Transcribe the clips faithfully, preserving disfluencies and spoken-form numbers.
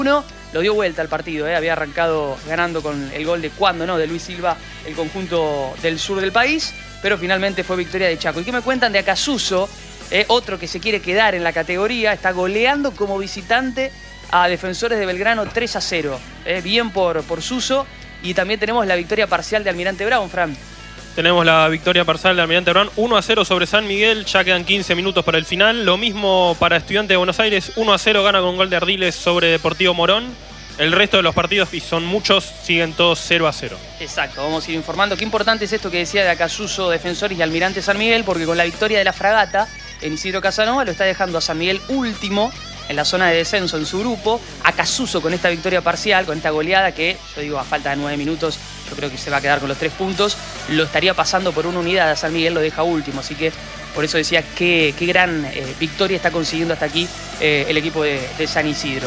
uno. Lo dio vuelta al partido, ¿eh? Había arrancado ganando con el gol de cuando no, de Luis Silva, el conjunto del sur del país, pero finalmente fue victoria de Chaco. ¿Y qué me cuentan de Acasuso? Eh, otro que se quiere quedar en la categoría, está goleando como visitante a Defensores de Belgrano tres a cero. Eh, bien por, por Suso. Y también tenemos la victoria parcial de Almirante Brown, Fran. Tenemos la victoria parcial de Almirante Brown, uno a cero sobre San Miguel, ya quedan quince minutos para el final. Lo mismo para Estudiantes de Buenos Aires, uno a cero gana con gol de Ardiles sobre Deportivo Morón. El resto de los partidos, y son muchos, siguen todos cero a cero. Exacto, vamos a ir informando. Qué importante es esto que decía de Acasuso, Defensores y Almirante San Miguel, porque con la victoria de la Fragata en Isidro Casanova lo está dejando a San Miguel último en la zona de descenso en su grupo. Acasuso con esta victoria parcial, con esta goleada que, yo digo, a falta de nueve minutos, yo creo que se va a quedar con los tres puntos, lo estaría pasando por una unidad a San Miguel, lo deja último, así que por eso decía qué, qué gran eh, victoria está consiguiendo hasta aquí eh, el equipo de, de San Isidro.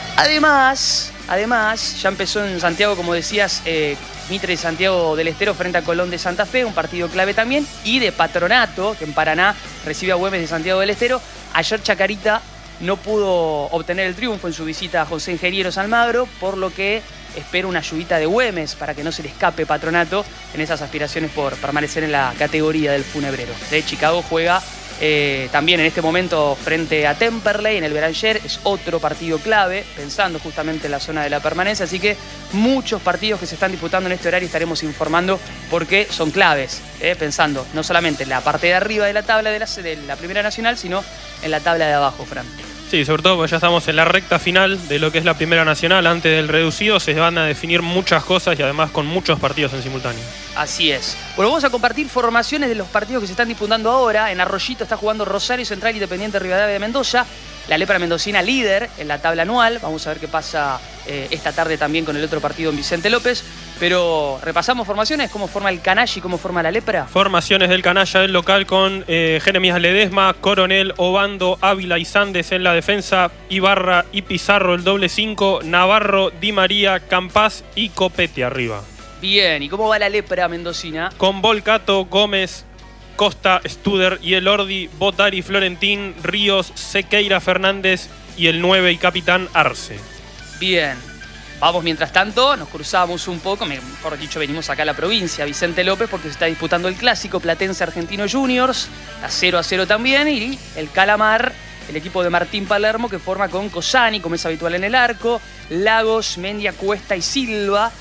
Además, además, ya empezó en Santiago, como decías, eh, Mitre de Santiago del Estero frente a Colón de Santa Fe, un partido clave también, y de Patronato, que en Paraná recibe a Güemes de Santiago del Estero. Ayer Chacarita no pudo obtener el triunfo en su visita a José Ingenieros Almagro, por lo que espera una ayudita de Güemes para que no se le escape Patronato en esas aspiraciones por permanecer en la categoría del funebrero. De Chicago juega eh, también en este momento frente a Temperley en el Beranger, es otro partido clave, pensando justamente en la zona de la permanencia, así que muchos partidos que se están disputando en este horario estaremos informando porque son claves, eh, pensando no solamente en la parte de arriba de la tabla de la, de la Primera Nacional, sino en la tabla de abajo, Fran. Sí, sobre todo porque ya estamos en la recta final de lo que es la Primera Nacional. Antes del reducido se van a definir muchas cosas y además con muchos partidos en simultáneo. Así es. Bueno, vamos a compartir formaciones de los partidos que se están disputando ahora. En Arroyito está jugando Rosario Central Independiente Rivadavia de Mendoza. La Lepra Mendocina líder en la tabla anual. Vamos a ver qué pasa eh, esta tarde también con el otro partido en Vicente López. Pero repasamos formaciones, cómo forma el Canalla y cómo forma la Lepra. Formaciones del Canalla del local con eh, Jeremías Ledesma, Coronel, Obando, Ávila y Sandes en la defensa, Ibarra y Pizarro el doble cinco, Navarro, Di María, Campás y Copete arriba. Bien, ¿y cómo va la Lepra mendocina? Con Volcato, Gómez, Costa, Studer y Elordi, Botari, Florentín, Ríos, Sequeira, Fernández y el nueve y capitán Arce. Bien. Vamos, mientras tanto, nos cruzamos un poco, mejor dicho, venimos acá a la provincia, Vicente López, porque se está disputando el clásico Platense Argentino Juniors, a cero a cero también, y el Calamar, el equipo de Martín Palermo, que forma con Cosani, como es habitual en el arco, Lagos, Mendia, Cuesta y Silva,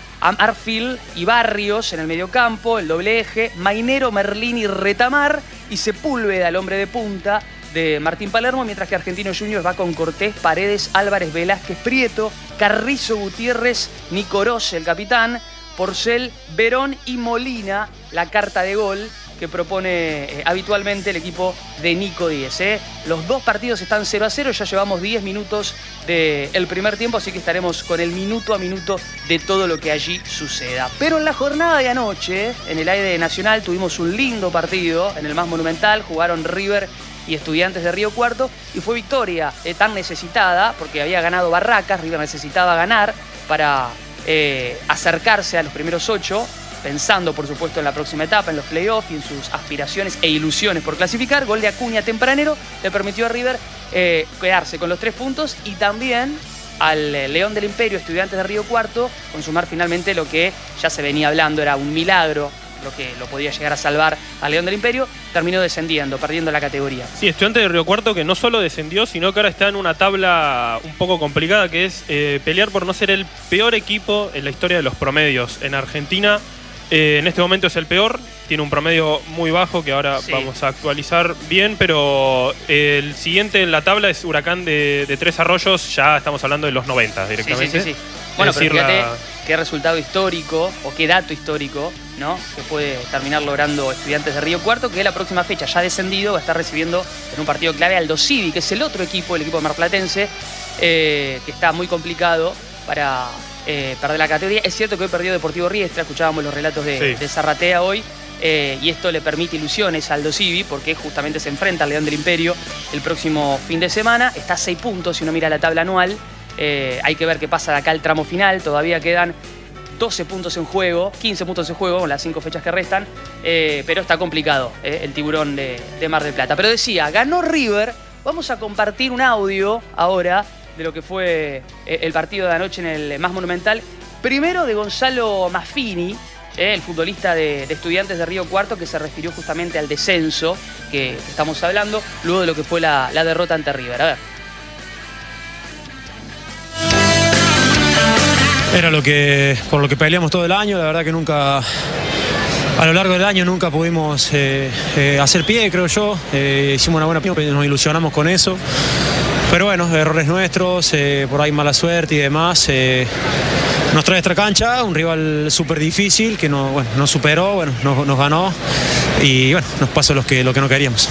Arfield y Barrios en el mediocampo, el doble eje, Mainero, Merlín y Retamar, y Sepúlveda, el hombre de punta de Martín Palermo, mientras que Argentino Juniors va con Cortés, Paredes, Álvarez, Velázquez, Prieto, Carrizo, Gutiérrez, Nicorós, el capitán, Porcel, Verón y Molina, la carta de gol que propone eh, habitualmente el equipo de Nico Díez. ¿eh? Los dos partidos están cero a cero, ya llevamos diez minutos del primer tiempo, así que estaremos con el minuto a minuto de todo lo que allí suceda. Pero en la jornada de anoche, en el aire nacional, tuvimos un lindo partido, en el más monumental, jugaron River y Estudiantes de Río Cuarto, y fue victoria eh, tan necesitada, porque había ganado Barracas, River necesitaba ganar para eh, acercarse a los primeros ocho, pensando por supuesto en la próxima etapa, en los playoffs y en sus aspiraciones e ilusiones por clasificar. Gol de Acuña tempranero le permitió a River eh, quedarse con los tres puntos, y también al León del Imperio, Estudiantes de Río Cuarto, consumar finalmente lo que ya se venía hablando, era un milagro lo que lo podía llegar a salvar al León del Imperio, terminó descendiendo, perdiendo la categoría. Sí, Estudiantes de Río Cuarto que no solo descendió, sino que ahora está en una tabla un poco complicada, que es eh, pelear por no ser el peor equipo en la historia de los promedios en Argentina. Eh, en este momento es el peor, tiene un promedio muy bajo que ahora sí vamos a actualizar bien, pero eh, el siguiente en la tabla es Huracán de, de Tres Arroyos, ya estamos hablando de los noventa directamente. Sí, sí, sí, sí. Bueno, pero fíjate la... qué resultado histórico o qué dato histórico, ¿no?, que puede terminar logrando Estudiantes de Río Cuarto, que la próxima fecha, ya descendido, va a estar recibiendo en un partido clave Aldo Civi, que es el otro equipo, el equipo marplatense, eh, que está muy complicado para eh, perder la categoría. Es cierto que hoy perdió Deportivo Riestra, escuchábamos los relatos de, sí. de Zarratea hoy, eh, y esto le permite ilusiones a Aldo Civi, porque justamente se enfrenta al León del Imperio el próximo fin de semana. Está a seis puntos si uno mira la tabla anual. Eh, hay que ver qué pasa de acá al tramo final. Todavía quedan doce puntos en juego, quince puntos en juego con las cinco fechas que restan, eh, pero está complicado eh, el tiburón de, de Mar del Plata. Pero decía, ganó River. Vamos a compartir un audio ahora de lo que fue el partido de anoche en el Más Monumental. Primero de Gonzalo Maffini, eh, el futbolista de, de Estudiantes de Río Cuarto, que se refirió justamente al descenso que estamos hablando, luego de lo que fue la, la derrota ante River. A ver. Era lo que, por lo que peleamos todo el año, la verdad que nunca, a lo largo del año nunca pudimos eh, eh, hacer pie, creo yo. Eh, hicimos una buena pie, nos ilusionamos con eso. Pero bueno, errores nuestros, eh, por ahí mala suerte y demás. Eh, nos trae esta cancha, un rival súper difícil que no, bueno, nos superó, bueno, nos, nos ganó y bueno, nos pasó lo que, lo que no queríamos.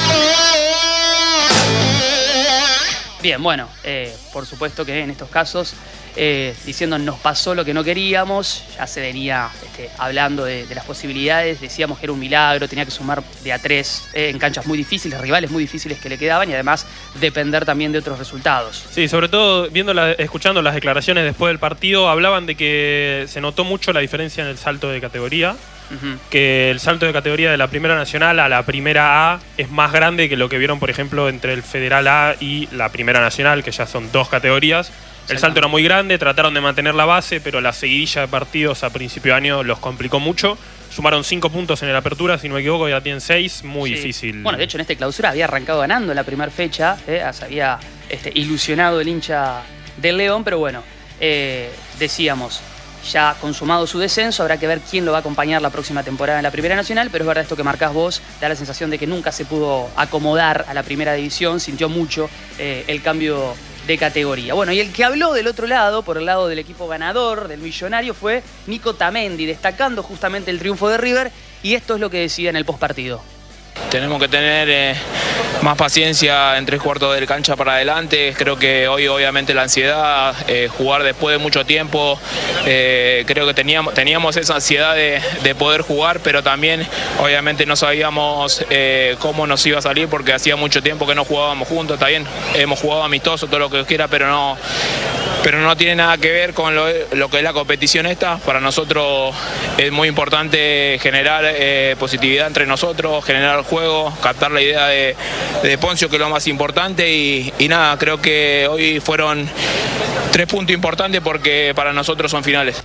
Bien, bueno, eh, por supuesto que en estos casos, eh, diciendo nos pasó lo que no queríamos, ya se venía este, hablando de, de las posibilidades, decíamos que era un milagro, tenía que sumar de a tres eh, en canchas muy difíciles, rivales muy difíciles que le quedaban y además depender también de otros resultados. Sí, sobre todo viendo la, escuchando las declaraciones después del partido, hablaban de que se notó mucho la diferencia en el salto de categoría. Uh-huh. Que el salto de categoría de la Primera Nacional a la Primera A es más grande que lo que vieron, por ejemplo, entre el Federal A y la Primera Nacional, que ya son dos categorías. El salto era muy grande, trataron de mantener la base, pero la seguidilla de partidos a principio de año los complicó mucho. Sumaron cinco puntos en la apertura, si no me equivoco, ya tienen seis, muy sí. difícil. Bueno, de hecho en esta clausura había arrancado ganando la primera fecha, eh, se había este, ilusionado el hincha del León, pero bueno, eh, decíamos, ya consumado su descenso, habrá que ver quién lo va a acompañar la próxima temporada en la Primera Nacional, pero es verdad esto que marcás vos, da la sensación de que nunca se pudo acomodar a la Primera División, sintió mucho eh, el cambio de categoría. Bueno, y el que habló del otro lado, por el lado del equipo ganador, del millonario, fue Nico Otamendi, destacando justamente el triunfo de River, y esto es lo que decía en el postpartido. Tenemos que tener eh, más paciencia en tres cuartos de cancha para adelante. Creo que hoy obviamente la ansiedad, eh, jugar después de mucho tiempo, eh, creo que teníamos, teníamos esa ansiedad de, de poder jugar, pero también obviamente no sabíamos eh, cómo nos iba a salir porque hacía mucho tiempo que no jugábamos juntos. Está bien, hemos jugado amistoso, todo lo que quiera, pero no, pero no tiene nada que ver con lo, lo que es la competición esta. Para nosotros es muy importante generar eh, positividad entre nosotros, generar juego, captar la idea de, de Poncio, que es lo más importante, y, y nada, creo que hoy fueron tres puntos importantes porque para nosotros son finales.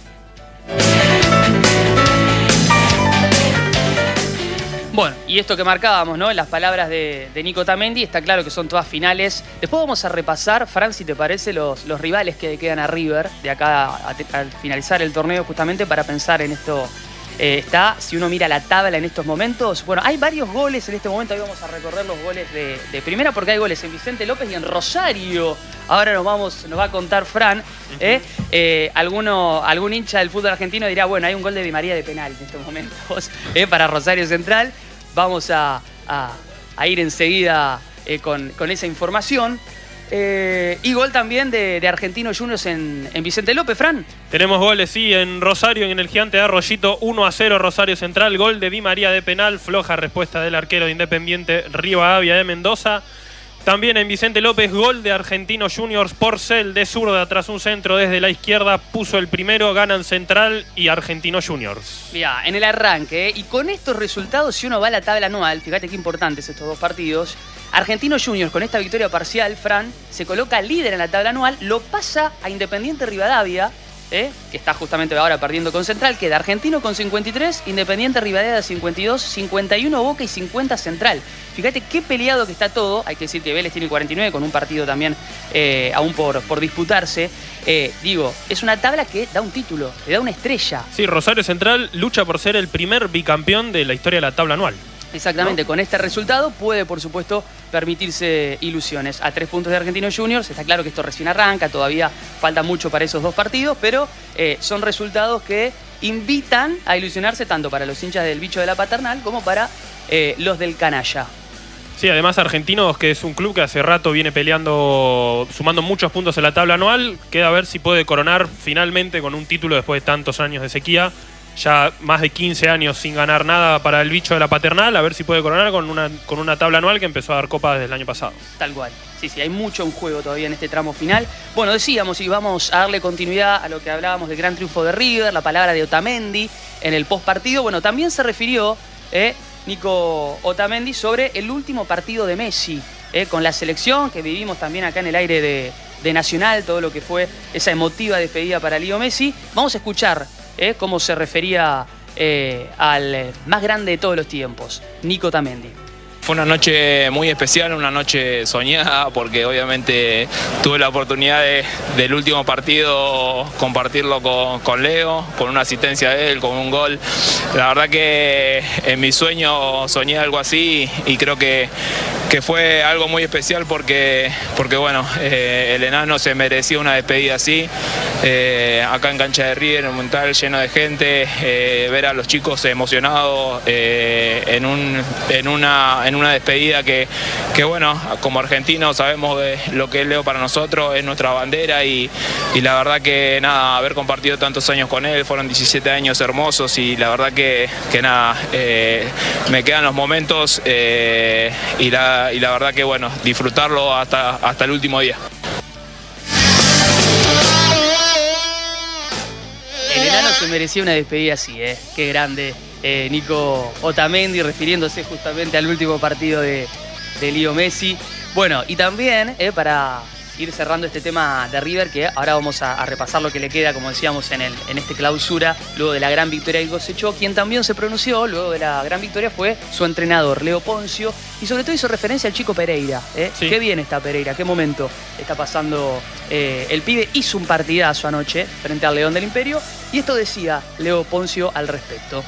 Bueno, y esto que marcábamos, ¿no? Las palabras de, de Nico Otamendi, está claro que son todas finales. Después vamos a repasar, Fran, si te parece, los, los rivales que quedan a River de acá a, a, al finalizar el torneo, justamente para pensar en esto. Eh, está, si uno mira la tabla en estos momentos, bueno, hay varios goles en este momento, ahí vamos a recorrer los goles de, de primera, porque hay goles en Vicente López y en Rosario. Ahora nos vamos, nos va a contar Fran. ¿eh? Eh, alguno, algún hincha del fútbol argentino dirá, bueno, hay un gol de Di María de penal en estos momentos ¿eh? para Rosario Central. Vamos a, a, a ir enseguida eh, con, con esa información. Eh, y gol también de, de Argentinos Juniors en, en Vicente López, Fran. Tenemos goles, sí, en Rosario, en el Gigante de Arroyito, uno a cero Rosario Central, gol de Di María de penal, floja respuesta del arquero de Independiente Rivadavia de Mendoza. También en Vicente López, gol de Argentinos Juniors, Porcel de zurda tras un centro desde la izquierda, puso el primero, ganan Central y Argentinos Juniors. Mira, en el arranque, ¿eh? Y con estos resultados, si uno va a la tabla anual, fíjate qué importantes estos dos partidos, Argentinos Juniors con esta victoria parcial, Fran, se coloca líder en la tabla anual, lo pasa a Independiente Rivadavia, ¿eh? que está justamente ahora perdiendo con Central, queda Argentino con cincuenta y tres, Independiente Rivadavia cincuenta y dos, cincuenta y uno Boca y cincuenta Central. Fíjate qué peleado que está todo. Hay que decir que Vélez tiene cuarenta y nueve con un partido también eh, aún por, por disputarse. Eh, digo, es una tabla que da un título, le da una estrella. Sí, Rosario Central lucha por ser el primer bicampeón de la historia de la tabla anual. Exactamente, ¿no? Con este resultado puede, por supuesto, permitirse ilusiones. A tres puntos de Argentinos Juniors, está claro que esto recién arranca, todavía falta mucho para esos dos partidos, pero eh, son resultados que invitan a ilusionarse tanto para los hinchas del bicho de la Paternal como para eh, los del Canalla. Sí, además Argentinos, que es un club que hace rato viene peleando, sumando muchos puntos en la tabla anual, queda a ver si puede coronar finalmente con un título después de tantos años de sequía. Ya más de quince años sin ganar nada para el bicho de la Paternal, a ver si puede coronar con una, con una tabla anual que empezó a dar copa desde el año pasado. Tal cual. Sí, sí, hay mucho en juego todavía en este tramo final. Bueno, decíamos, y vamos a darle continuidad a lo que hablábamos del gran triunfo de River, la palabra de Otamendi en el postpartido. Bueno, también se refirió eh, Nico Otamendi sobre el último partido de Messi. eh, con la selección, que vivimos también acá en el aire de, de Nacional, todo lo que fue esa emotiva despedida para Leo Messi. Vamos a escuchar eh, cómo se refería eh, al más grande de todos los tiempos, Nico Otamendi. Fue una noche muy especial, una noche soñada, porque obviamente tuve la oportunidad de, del último partido compartirlo con, con Leo, con una asistencia de él, con un gol. La verdad que en mi sueño soñé algo así y creo que, que fue algo muy especial porque, porque bueno, eh, el enano se merecía una despedida así. Eh, acá en cancha de River, en un Monumental lleno de gente, eh, ver a los chicos emocionados eh, en, un, en una... En una despedida que, que bueno, como argentinos sabemos de lo que es Leo para nosotros, es nuestra bandera y, y la verdad que nada, haber compartido tantos años con él, fueron diecisiete años hermosos y la verdad que, que nada, eh, me quedan los momentos eh, y, la, y la verdad que bueno, disfrutarlo hasta, hasta el último día. El enano se merecía una despedida así, ¿eh? Qué grande. Eh, Nico Otamendi refiriéndose justamente al último partido de, de Leo Messi. Bueno, y también eh, para ir cerrando este tema de River, que ahora vamos a, a repasar lo que le queda, como decíamos, en, el, en este clausura, luego de la gran victoria que cosechó. Quien también se pronunció luego de la gran victoria fue su entrenador, Leo Ponzio, y sobre todo hizo referencia al chico Pereira. ¿eh? Sí. Qué bien está Pereira, qué momento está pasando eh, el pibe. Hizo un partidazo anoche frente al León del Imperio, y esto decía Leo Ponzio al respecto.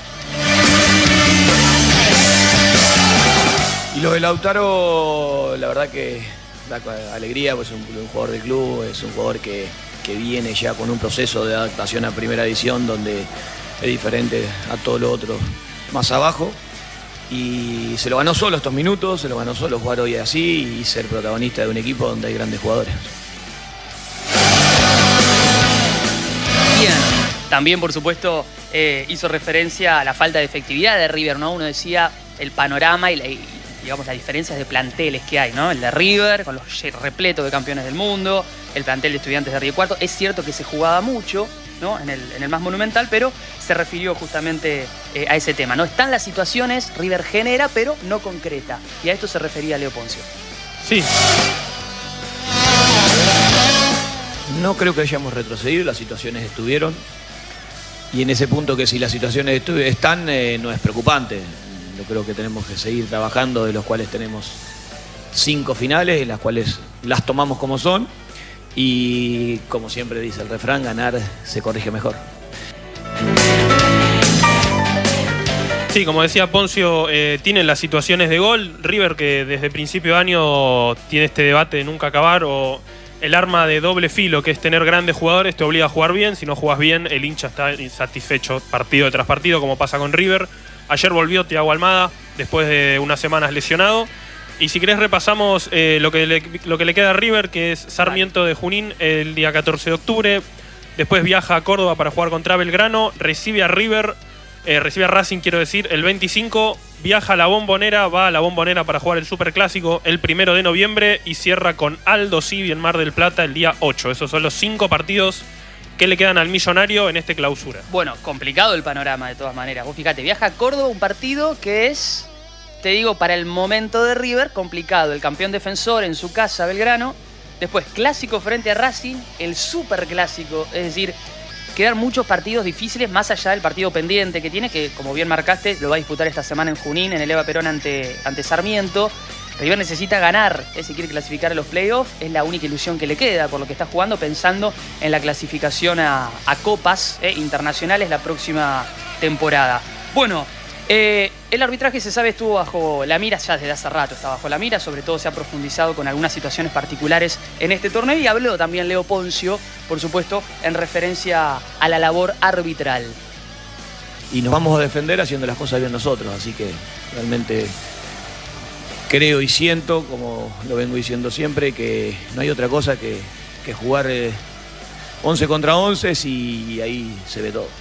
Y lo de Lautaro, la verdad que da alegría, pues es un, un jugador de club, es un jugador que, que viene ya con un proceso de adaptación a primera división donde es diferente a todo lo otro más abajo. Y se lo ganó solo estos minutos, se lo ganó solo jugar hoy así y ser protagonista de un equipo donde hay grandes jugadores. Bien, también por supuesto eh, hizo referencia a la falta de efectividad de River, ¿no? Uno decía el panorama y la... Y digamos, las diferencias de planteles que hay, ¿no? El de River, con los repletos de campeones del mundo, el plantel de Estudiantes de Río Cuarto. Es cierto que se jugaba mucho, ¿no? En el, en el más monumental, pero se refirió justamente eh, a ese tema, ¿no? Están las situaciones, River genera, pero no concreta. Y a esto se refería Leo Ponzio. Sí. No creo que hayamos retrocedido, las situaciones estuvieron. Y en ese punto que si las situaciones están, eh, no es preocupante. Yo creo que tenemos que seguir trabajando, de los cuales tenemos cinco finales, en las cuales las tomamos como son. Y como siempre dice el refrán, ganar se corrige mejor. Sí, como decía Ponzio, eh, tienen las situaciones de gol. River, que desde principio de año tiene este debate de nunca acabar, o el arma de doble filo, que es tener grandes jugadores, te obliga a jugar bien. Si no juegas bien, el hincha está insatisfecho partido tras partido, como pasa con River. Ayer volvió Thiago Almada, después de unas semanas lesionado. Y si querés repasamos eh, lo, que le, lo que le queda a River, que es Sarmiento de Junín el día catorce de octubre. Después viaja a Córdoba para jugar contra Belgrano. Recibe a River, eh, recibe a Racing, quiero decir, el veinticinco. Viaja a La Bombonera, va a La Bombonera para jugar el Superclásico el primero de noviembre. Y cierra con Aldo Civi en Mar del Plata el día ocho. Esos son los cinco partidos que le quedan al Millonario en este clausura. Bueno, complicado el panorama de todas maneras. Vos fíjate, viaja a Córdoba, un partido que es, te digo, para el momento de River, complicado. El campeón defensor en su casa, Belgrano. Después, clásico frente a Racing, el superclásico. Es decir, quedan muchos partidos difíciles, más allá del partido pendiente que tiene, que como bien marcaste, lo va a disputar esta semana en Junín, en el Eva Perón ante, ante Sarmiento. River necesita ganar, eh, si quiere clasificar a los playoffs, es la única ilusión que le queda por lo que está jugando, pensando en la clasificación a, a copas eh, internacionales la próxima temporada. Bueno, eh, el arbitraje, se sabe, estuvo bajo la mira ya desde hace rato, está bajo la mira, sobre todo se ha profundizado con algunas situaciones particulares en este torneo y habló también Leo Ponzio, por supuesto, en referencia a la labor arbitral. Y nos vamos a defender haciendo las cosas bien nosotros, así que realmente creo y siento, como lo vengo diciendo siempre, que no hay otra cosa que, que jugar eh, once contra once y ahí se ve todo.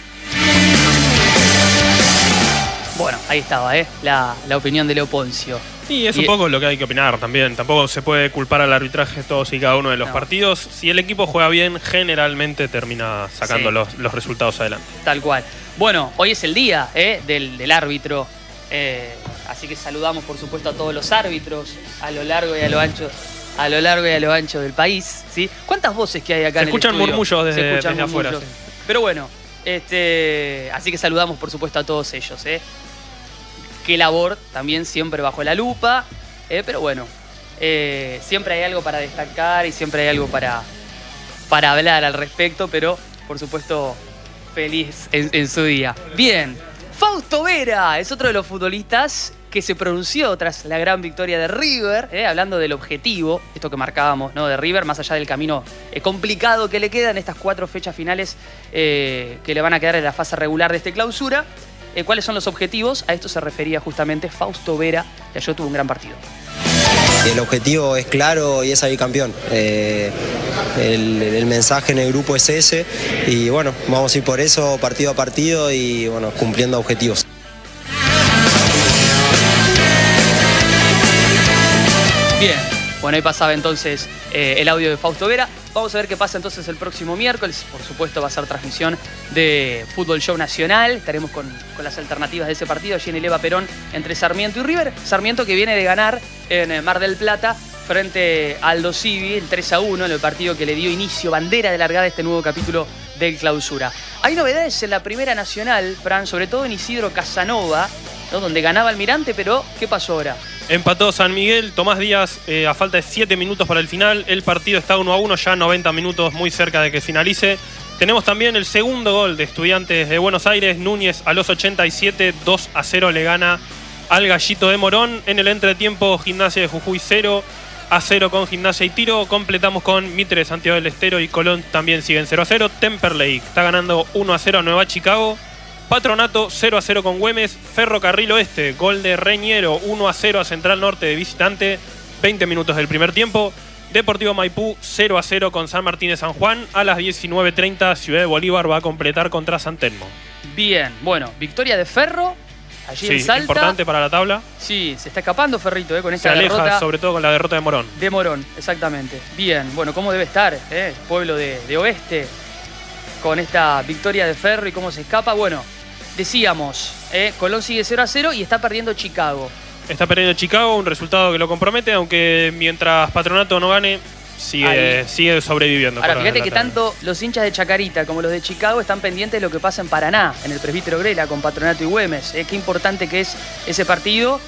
Bueno, ahí estaba, ¿eh? la, la opinión de Leo Ponzio. Y es un y... poco lo que hay que opinar también. Tampoco se puede culpar al arbitraje todos y cada uno de los no. partidos. Si el equipo juega bien, generalmente termina sacando sí. los, los resultados adelante. Tal cual. Bueno, hoy es el día ¿eh? del, del árbitro. Eh, así que saludamos por supuesto a todos los árbitros a lo largo y a lo ancho, a lo largo y a lo ancho del país, ¿sí? ¿Cuántas voces que hay acá Se en el escuchan estudio? murmullos desde, Se escuchan desde murmullos. afuera. Sí. Pero bueno, este, así que saludamos por supuesto a todos ellos, ¿eh? Qué labor, también siempre bajo la lupa, ¿eh? Pero bueno, eh, siempre hay algo para destacar y siempre hay algo para, para hablar al respecto, pero por supuesto feliz en, en su día. Bien, Fausto Vera es otro de los futbolistas que se pronunció tras la gran victoria de River, eh, hablando del objetivo, esto que marcábamos, ¿no? De River, más allá del camino eh, complicado que le queda en estas cuatro fechas finales eh, que le van a quedar en la fase regular de este clausura. Eh, ¿Cuáles son los objetivos? A esto se refería justamente Fausto Vera, que ayer tuvo un gran partido. El objetivo es claro y es salir campeón. Eh, el, el mensaje en el grupo es ese y bueno, vamos a ir por eso partido a partido y bueno, cumpliendo objetivos. Bien, bueno, ahí pasaba entonces eh, el audio de Fausto Vera. Vamos a ver qué pasa entonces el próximo miércoles. Por supuesto va a ser transmisión de Fútbol Show Nacional. Estaremos con, con las alternativas de ese partido allí en el Eva Perón entre Sarmiento y River. Sarmiento que viene de ganar en Mar del Plata frente a Aldo Civi, el tres a uno, en el partido que le dio inicio, bandera de largada, a este nuevo capítulo del Clausura. Hay novedades en la Primera Nacional, Fran, sobre todo en Isidro Casanova, ¿no? Donde ganaba Almirante, pero ¿qué pasó ahora? Empató San Miguel, Tomás Díaz, eh, a falta de siete minutos para el final. El partido está uno a uno, ya noventa minutos, muy cerca de que finalice. Tenemos también el segundo gol de Estudiantes de Buenos Aires. Núñez a los ochenta y siete, dos a cero le gana al Gallito de Morón. En el entretiempo, Gimnasia de Jujuy cero a cero con Gimnasia y Tiro. Completamos con Mitre, Santiago del Estero y Colón también siguen cero a cero. Temperley está ganando uno a cero a Nueva Chicago. Patronato cero a cero con Güemes. Ferrocarril Oeste, gol de Reñero, uno a cero a Central Norte de visitante, veinte minutos del primer tiempo. Deportivo Maipú cero a cero con San Martín de San Juan. A las diecinueve treinta Ciudad de Bolívar va a completar contra San Telmo. Bien, bueno, victoria de Ferro allí Sí, en Salta. importante para la tabla. Sí, se está escapando Ferrito, ¿eh? Con Se esta aleja derrota sobre todo con la derrota de Morón. de Morón, exactamente. Bien, bueno, ¿cómo debe estar eh? el pueblo de, de Oeste con esta victoria de Ferro y cómo se escapa? Bueno, decíamos, eh, Colón sigue cero a cero y está perdiendo Chicago. Está perdiendo Chicago, un resultado que lo compromete, aunque mientras Patronato no gane, sigue, sigue sobreviviendo. Ahora, por fíjate la que tabla. tanto los hinchas de Chacarita como los de Chicago están pendientes de lo que pasa en Paraná, en el Presbítero Grela, con Patronato y Güemes. Eh, qué importante que es ese partido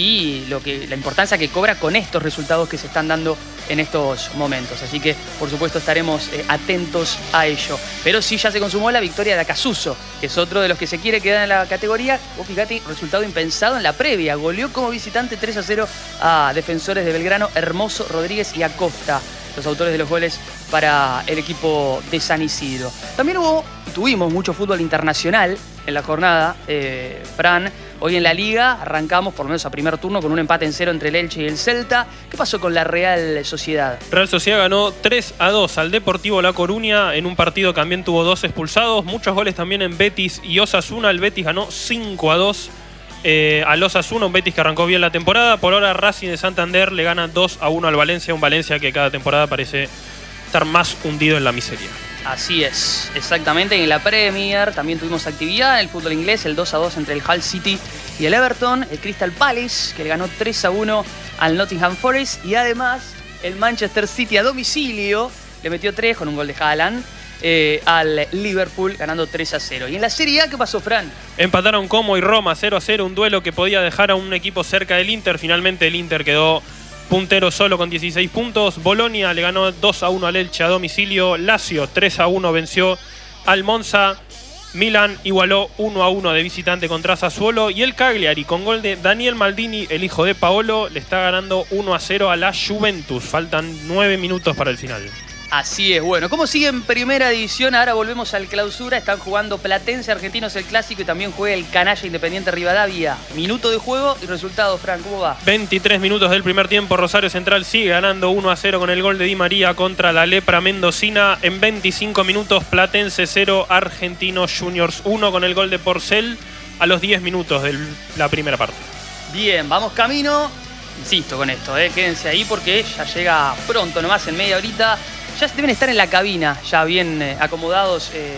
y lo que, la importancia que cobra con estos resultados que se están dando en estos momentos. Así que, por supuesto, estaremos eh, atentos a ello. Pero sí ya se consumó la victoria de Acasuso, que es otro de los que se quiere quedar en la categoría. Vos fíjate, resultado impensado en la previa. Goleó como visitante tres a cero a Defensores de Belgrano, Hermoso, Rodríguez y Acosta, los autores de los goles para el equipo de San Isidro. También hubo, tuvimos mucho fútbol internacional en la jornada, eh, Fran. Hoy en la Liga arrancamos, por lo menos a primer turno, con un empate en cero entre el Elche y el Celta. ¿Qué pasó con la Real Sociedad? Real Sociedad ganó tres a dos al Deportivo La Coruña en un partido que también tuvo dos expulsados. Muchos goles también en Betis y Osasuna. El Betis ganó cinco a dos eh, al Osasuna, un Betis que arrancó bien la temporada. Por ahora Racing de Santander le gana dos a uno al Valencia, un Valencia que cada temporada parece estar más hundido en la miseria. Así es, exactamente. En la Premier también tuvimos actividad en el fútbol inglés, el dos a dos entre el Hull City y el Everton, el Crystal Palace, que le ganó tres a uno al Nottingham Forest, y además el Manchester City a domicilio le metió tres con un gol de Haaland eh, al Liverpool, ganando tres a cero. Y en la Serie A, ¿qué pasó, Fran? Empataron Como y Roma cero a cero, un duelo que podía dejar a un equipo cerca del Inter. Finalmente el Inter quedó puntero solo con dieciséis puntos. Bolonia le ganó dos a uno al Elche a domicilio. Lazio tres a uno venció al Monza. Milan igualó uno a uno de visitante contra Sassuolo. Y el Cagliari, con gol de Daniel Maldini, el hijo de Paolo, le está ganando uno a cero a la Juventus. Faltan nueve minutos para el final. Así es, bueno, ¿cómo sigue en primera división? Ahora volvemos al Clausura, están jugando Platense Argentinos el clásico y también juega el Canalla Independiente Rivadavia. Minuto de juego y resultado, Fran, ¿cómo va? veintitrés minutos del primer tiempo, Rosario Central sigue ganando uno a cero con el gol de Di María contra la Lepra Mendocina. En veinticinco minutos, Platense cero, Argentinos Juniors uno con el gol de Porcel a los diez minutos de la primera parte. Bien, vamos camino, insisto con esto, eh, quédense ahí porque ya llega pronto, nomás en media horita. Ya deben estar en la cabina, ya bien eh, acomodados eh,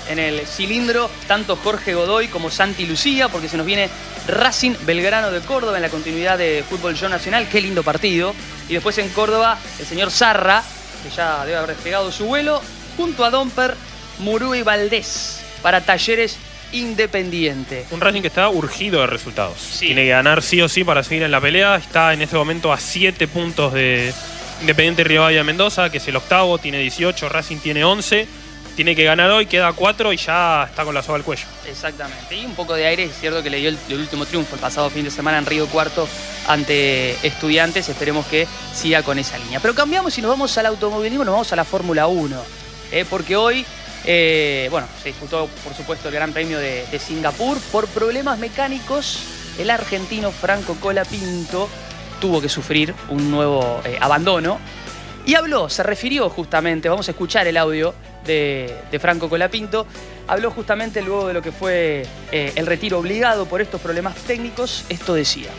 en el cilindro tanto Jorge Godoy como Santi Lucía, porque se nos viene Racing Belgrano de Córdoba en la continuidad de Fútbol Show Nacional. Qué lindo partido. Y después en Córdoba, el señor Zarra, que ya debe haber despegado su vuelo, junto a Domper, Murú y Valdés, para Talleres Independiente. Un Racing que está urgido de resultados. Sí. Tiene que ganar sí o sí para seguir en la pelea. Está en este momento a siete puntos de Independiente Rivadavia Mendoza, que es el octavo, tiene dieciocho, Racing tiene once. Tiene que ganar hoy, queda cuatro y ya está con la soga al cuello. Exactamente. Y un poco de aire, es cierto que le dio el, el último triunfo el pasado fin de semana en Río Cuarto ante Estudiantes. Esperemos que siga con esa línea. Pero cambiamos y nos vamos al automovilismo, nos vamos a la Fórmula uno. Eh, porque hoy, eh, bueno, se disputó por supuesto el Gran Premio de, de Singapur. Por problemas mecánicos, el argentino Franco Colapinto tuvo que sufrir un nuevo eh, abandono. Y habló, se refirió justamente, vamos a escuchar el audio de, de Franco Colapinto, habló justamente luego de lo que fue eh, el retiro obligado por estos problemas técnicos. Esto decía.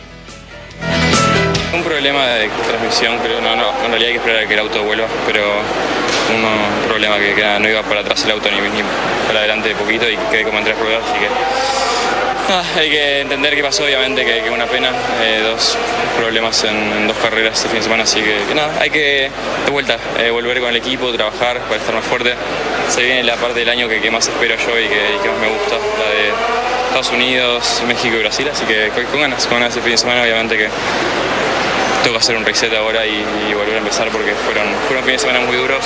Un problema de transmisión, creo, no, no, en realidad hay que esperar a que el auto vuelva, pero un, un problema que, que no iba para atrás el auto ni, ni para adelante de poquito y quedé como en tres ruedas, así que ah, hay que entender qué pasó, obviamente, que, que una pena, eh, dos problemas en, en dos carreras este fin de semana, así que, que nada, hay que de vuelta, eh, volver con el equipo, trabajar para estar más fuerte. Se viene la parte del año que, que más espero yo y que, y que más me gusta, la de Estados Unidos, México y Brasil, así que con, con ganas, con ganas este fin de semana, obviamente que tengo que hacer un reset ahora y, y volver a empezar porque fueron, fueron fines de semana muy duros.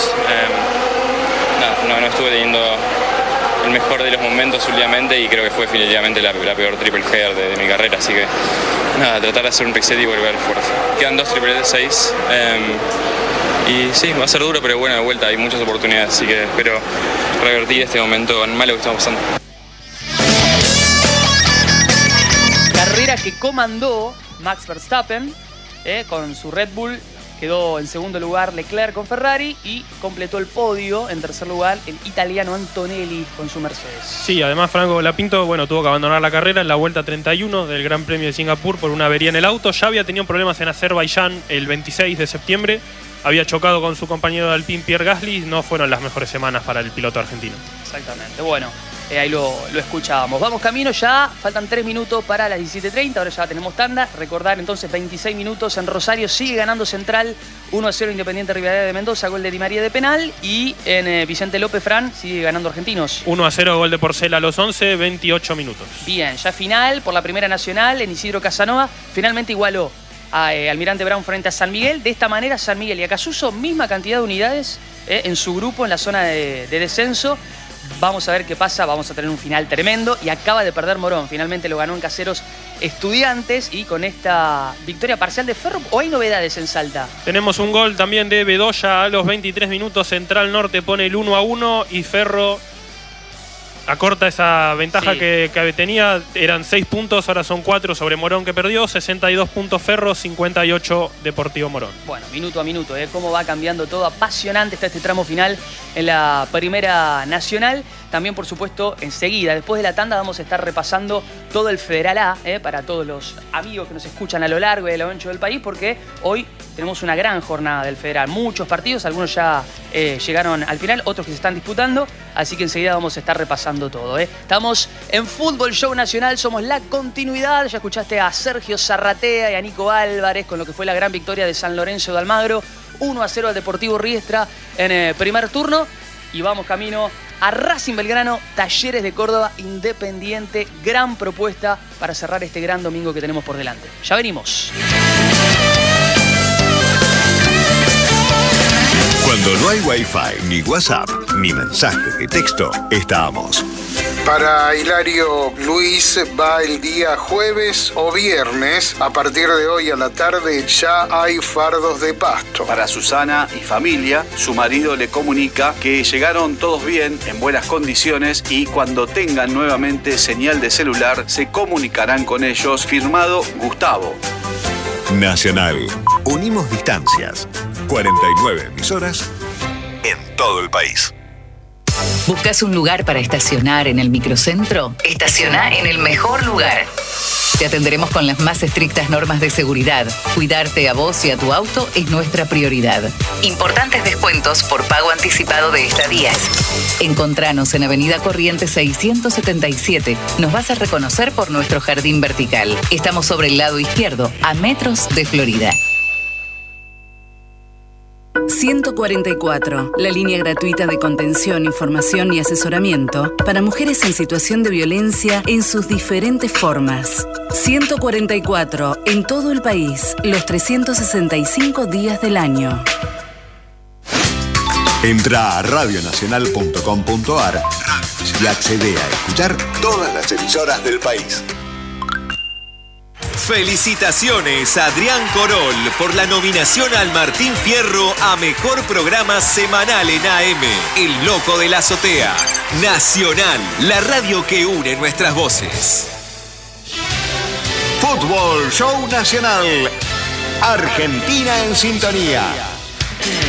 Eh, nada, no, no estuve teniendo el mejor de los momentos últimamente y creo que fue definitivamente la, la peor triple header de, de mi carrera, así que nada, tratar de hacer un reset y volver fuerte. Quedan dos triples de seis eh, y sí, va a ser duro, pero bueno, de vuelta hay muchas oportunidades, así que espero revertir este momento tan malo que estamos pasando. Carrera que comandó Max Verstappen eh, con su Red Bull. Quedó en segundo lugar Leclerc con Ferrari y completó el podio en tercer lugar el italiano Antonelli con su Mercedes. Sí, además Franco Colapinto, bueno, tuvo que abandonar la carrera en la vuelta treinta y uno del Gran Premio de Singapur por una avería en el auto. Ya había tenido problemas en Azerbaiyán el veintiséis de septiembre. Había chocado con su compañero de Alpine, Pierre Gasly. No fueron las mejores semanas para el piloto argentino. Exactamente. Bueno, eh, ahí lo, lo escuchábamos. Vamos camino ya. Faltan tres minutos para las diecisiete treinta. Ahora ya tenemos tanda. Recordar entonces veintiséis minutos en Rosario. Sigue ganando Central. uno a cero Independiente Rivadavia de Mendoza. Gol de Di María de penal. Y en eh, Vicente López Fran sigue ganando Argentinos. uno a cero gol de Porcel a los once, veintiocho minutos. Bien, ya final por la Primera Nacional en Isidro Casanova. Finalmente igualó a eh, Almirante Brown frente a San Miguel. De esta manera San Miguel y Acasuso, misma cantidad de unidades eh, en su grupo en la zona de, de descenso. Vamos a ver qué pasa, vamos a tener un final tremendo. Y acaba de perder Morón, finalmente lo ganó en Caseros Estudiantes. Y con esta victoria parcial de Ferro, ¿o hay novedades en Salta? Tenemos un gol también de Bedoya a los veintitrés minutos. Central Norte pone el uno a uno y Ferro acorta esa ventaja sí. que, que tenía. Eran seis puntos, ahora son cuatro sobre Morón que perdió. sesenta y dos puntos Ferro, cincuenta y ocho Deportivo Morón. Bueno, minuto a minuto, ¿eh? Cómo va cambiando todo. Apasionante está este tramo final en la Primera Nacional. También, por supuesto, enseguida, después de la tanda, vamos a estar repasando todo el Federal A, ¿eh? Para todos los amigos que nos escuchan a lo largo y a lo ancho del país, porque hoy tenemos una gran jornada del Federal. Muchos partidos, algunos ya eh, llegaron al final, otros que se están disputando, así que enseguida vamos a estar repasando todo, ¿eh? Estamos en Fútbol Show Nacional, somos la continuidad. Ya escuchaste a Sergio Zarratea y a Nico Álvarez con lo que fue la gran victoria de San Lorenzo de Almagro, uno a cero al Deportivo Riestra en el primer turno. Y vamos camino a Racing Belgrano, Talleres de Córdoba, Independiente. Gran propuesta para cerrar este gran domingo que tenemos por delante. Ya venimos. Cuando no hay Wi-Fi, ni WhatsApp, ni mensajes de texto, estamos. Para Hilario Luis va el día jueves o viernes. A partir de hoy a la tarde ya hay fardos de pasto. Para Susana y familia, su marido le comunica que llegaron todos bien, en buenas condiciones, y cuando tengan nuevamente señal de celular se comunicarán con ellos. Firmado Gustavo. Nacional. Unimos distancias. cuarenta y nueve emisoras en todo el país. ¿Buscas un lugar para estacionar en el microcentro? Estaciona en el mejor lugar. Te atenderemos con las más estrictas normas de seguridad. Cuidarte a vos y a tu auto es nuestra prioridad. Importantes descuentos por pago anticipado de estadías. Encontranos en Avenida Corrientes seiscientos setenta y siete. Nos vas a reconocer por nuestro jardín vertical. Estamos sobre el lado izquierdo, a metros de Florida. ciento cuarenta y cuatro, la línea gratuita de contención, información y asesoramiento para mujeres en situación de violencia en sus diferentes formas. ciento cuarenta y cuatro, en todo el país, los trescientos sesenta y cinco días del año. Entra a radio nacional punto com punto a r y accede a escuchar todas las emisoras del país. Felicitaciones a Adrián Corol por la nominación al Martín Fierro a Mejor Programa Semanal en A M. El Loco de la Azotea. Nacional, la radio que une nuestras voces. Fútbol Show Nacional. Argentina en sintonía.